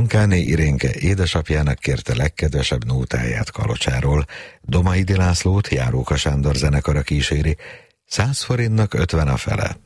Jankáné Irénke édesapjának kérte legkedvesebb nótáját Kalocsáról. Domaidi Lászlót Járóka Sándor zenekara kíséri, 100 forintnak 50 a fele.